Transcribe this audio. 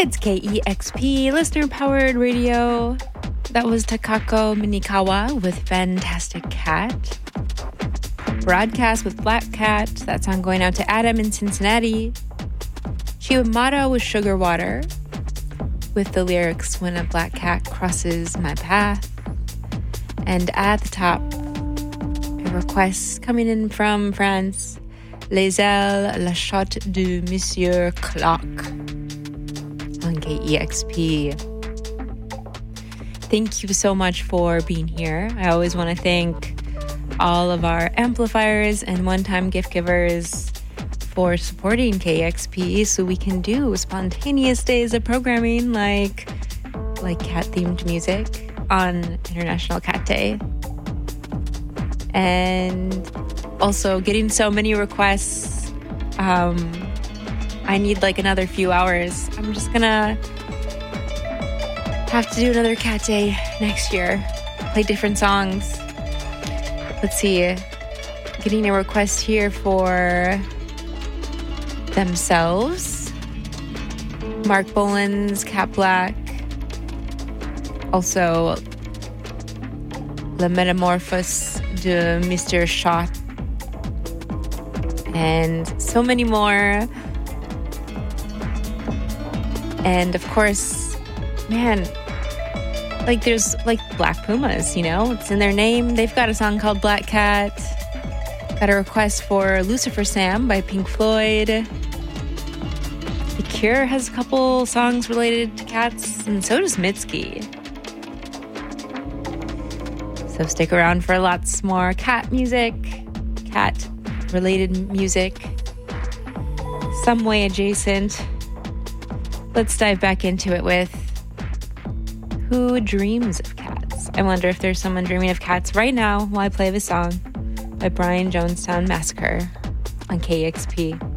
It's KEXP, listener-powered radio. That was Takako Minikawa with Fantastic Cat. Broadcast with Black Cat. That song going out to Adam in Cincinnati. Chiwamata with Sugar Water, with the lyrics, when a black cat crosses my path. And at the top, a request coming in from France, Les Ailes, La Shot de Monsieur Clock on KEXP. Thank you so much for being here. I always want to thank all of our amplifiers and one-time gift givers for supporting KEXP so we can do spontaneous days of programming like cat-themed music on International Cat Day. And also getting so many requests. I need like another few hours. I'm just gonna have to do another Cat Day next year. Play different songs. Let's see. Getting a request here for Themselves. Mark Boland's Cat Black. Also, La Metamorphose de Mr. Shot. And so many more. And of course, man, like there's like Black Pumas, you know? It's in their name. They've got a song called Black Cat. Got a request for Lucifer Sam by Pink Floyd. The Cure has a couple songs related to cats, and so does Mitski. So stick around for lots more cat music, cat-related music, some way adjacent. Let's dive back into it with Who Dreams of Cats? I wonder if there's someone dreaming of cats right now while I play this song by Brian Jonestown Massacre on KEXP.